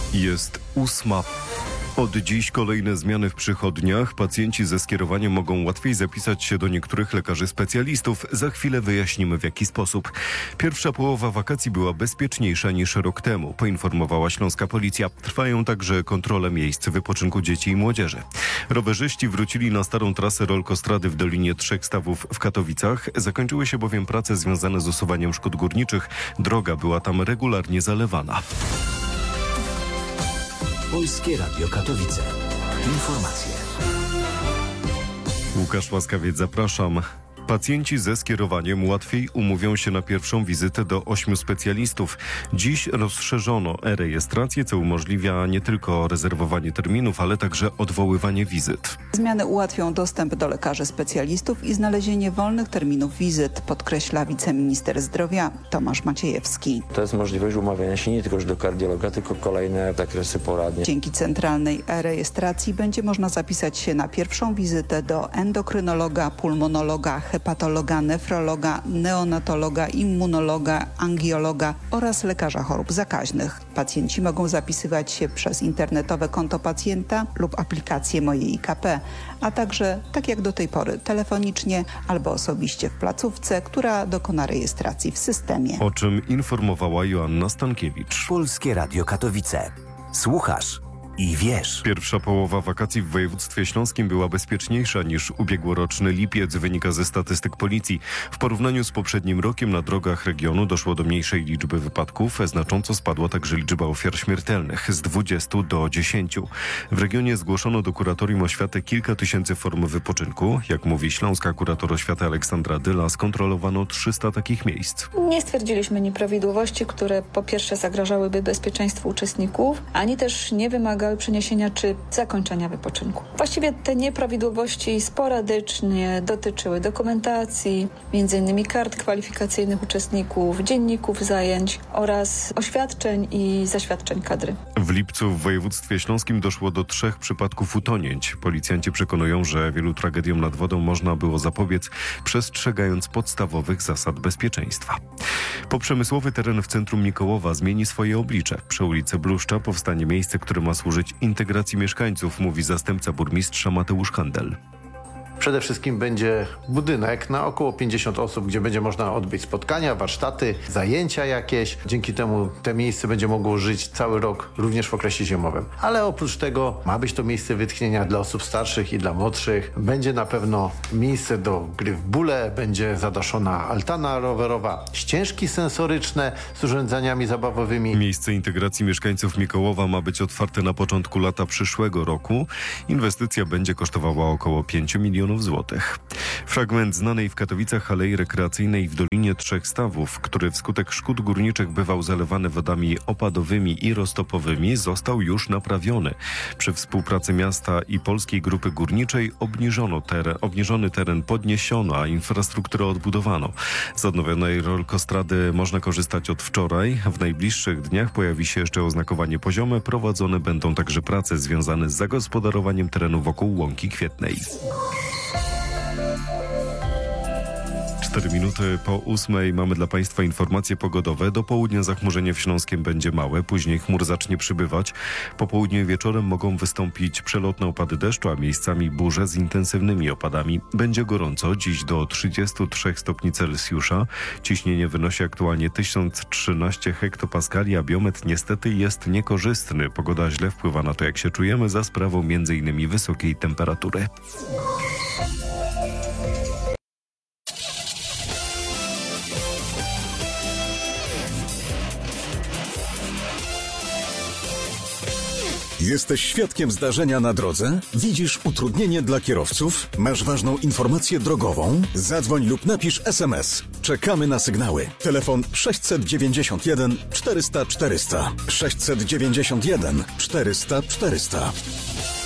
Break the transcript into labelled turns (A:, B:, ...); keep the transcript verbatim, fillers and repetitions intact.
A: Jest ósma. Od dziś kolejne zmiany w przychodniach. Pacjenci ze skierowaniem mogą łatwiej zapisać się do niektórych lekarzy specjalistów. Za chwilę wyjaśnimy, w jaki sposób. Pierwsza połowa wakacji była bezpieczniejsza niż rok temu, poinformowała śląska policja. Trwają także kontrole miejsc wypoczynku dzieci i młodzieży. Rowerzyści wrócili na starą trasę rolkostrady w Dolinie Trzech Stawów w Katowicach. Zakończyły się bowiem prace związane z usuwaniem szkód górniczych. Droga była tam regularnie zalewana.
B: Polskie Radio Katowice. Informacje.
A: Łukasz Łaskawiec, zapraszam. Pacjenci ze skierowaniem łatwiej umówią się na pierwszą wizytę do ośmiu specjalistów. Dziś rozszerzono e-rejestrację, co umożliwia nie tylko rezerwowanie terminów, ale także odwoływanie wizyt.
C: Zmiany ułatwią dostęp do lekarzy specjalistów i znalezienie wolnych terminów wizyt, podkreśla wiceminister zdrowia Tomasz Maciejewski.
D: To jest możliwość umawiania się nie tylko już do kardiologa, tylko kolejne zakresy poradnie.
C: Dzięki centralnej e-rejestracji będzie można zapisać się na pierwszą wizytę do endokrynologa, pulmonologa, hepatologa, nefrologa, neonatologa, immunologa, angiologa oraz lekarza chorób zakaźnych. Pacjenci mogą zapisywać się przez internetowe konto pacjenta lub aplikację Moje I K P, a także, tak jak do tej pory, telefonicznie albo osobiście w placówce, która dokona rejestracji w systemie.
A: O czym informowała Joanna Stankiewicz.
B: Polskie Radio Katowice. Słuchasz i wiesz.
A: Pierwsza połowa wakacji w województwie śląskim była bezpieczniejsza niż ubiegłoroczny lipiec, wynika ze statystyk policji. W porównaniu z poprzednim rokiem na drogach regionu doszło do mniejszej liczby wypadków. Znacząco spadła także liczba ofiar śmiertelnych z dwudziestu do dziesięciu. W regionie zgłoszono do Kuratorium Oświaty kilka tysięcy form wypoczynku. Jak mówi śląska kurator oświaty Aleksandra Dyla, skontrolowano trzysta takich miejsc.
E: Nie stwierdziliśmy nieprawidłowości, które po pierwsze zagrażałyby bezpieczeństwu uczestników, ani też nie wymagały przeniesienia czy zakończenia wypoczynku. Właściwie te nieprawidłowości sporadycznie dotyczyły dokumentacji, między innymi kart kwalifikacyjnych uczestników, dzienników zajęć oraz oświadczeń i zaświadczeń kadry.
A: W lipcu w województwie śląskim doszło do trzech przypadków utonięć. Policjanci przekonują, że wielu tragediom nad wodą można było zapobiec, przestrzegając podstawowych zasad bezpieczeństwa. Poprzemysłowy teren w centrum Mikołowa zmieni swoje oblicze. Przy ulicy Bluszcza powstanie miejsce, które ma służyć integracji mieszkańców, mówi zastępca burmistrza Mateusz Handel.
F: Przede wszystkim będzie budynek na około pięćdziesiąt osób, gdzie będzie można odbyć spotkania, warsztaty, zajęcia jakieś. Dzięki temu to miejsce będzie mogło żyć cały rok, również w okresie zimowym. Ale oprócz tego ma być to miejsce wytchnienia dla osób starszych i dla młodszych. Będzie na pewno miejsce do gry w bóle, będzie zadaszona altana rowerowa, ścieżki sensoryczne z urządzeniami zabawowymi.
A: Miejsce integracji mieszkańców Mikołowa ma być otwarte na początku lata przyszłego roku. Inwestycja będzie kosztowała około pięć milionów złotych. Fragment znanej w Katowicach alei rekreacyjnej w Dolinie Trzech Stawów, który wskutek szkód górniczych bywał zalewany wodami opadowymi i roztopowymi, został już naprawiony. Przy współpracy miasta i Polskiej Grupy Górniczej obniżono teren, obniżony teren podniesiono, a infrastrukturę odbudowano. Z odnowionej rolkostrady można korzystać od wczoraj. W najbliższych dniach pojawi się jeszcze oznakowanie poziome. Prowadzone będą także prace związane z zagospodarowaniem terenu wokół Łąki Kwietnej. Cztery minuty po ósmej mamy dla Państwa informacje pogodowe. Do południa zachmurzenie w Śląskiem będzie małe, później chmur zacznie przybywać. Po południu i wieczorem mogą wystąpić przelotne opady deszczu, a miejscami burze z intensywnymi opadami. Będzie gorąco, dziś do trzydziestu trzech stopni Celsjusza. Ciśnienie wynosi aktualnie tysiąc trzynaście hektopaskali, a biometr niestety jest niekorzystny. Pogoda źle wpływa na to, jak się czujemy, za sprawą między innymi wysokiej temperatury.
G: Jesteś świadkiem zdarzenia na drodze? Widzisz utrudnienie dla kierowców? Masz ważną informację drogową? Zadzwoń lub napisz es em es. Czekamy na sygnały. Telefon sześćset dziewięćdziesiąt jeden czterysta czterysta. sześćset dziewięćdziesiąt jeden czterysta czterysta.